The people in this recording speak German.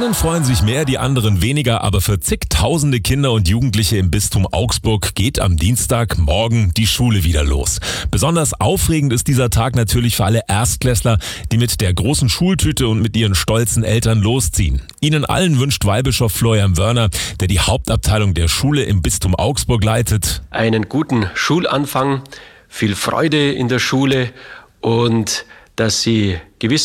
einen freuen sich mehr, die anderen weniger, aber für zigtausende Kinder und Jugendliche im Bistum Augsburg geht am Dienstagmorgen die Schule wieder los. Besonders aufregend ist dieser Tag natürlich für alle Erstklässler, die mit der großen Schultüte und mit ihren stolzen Eltern losziehen. Ihnen allen wünscht Weihbischof Florian Wörner, der die Hauptabteilung der Schule im Bistum Augsburg leitet, einen guten Schulanfang, viel Freude in der Schule und dass sie gewiss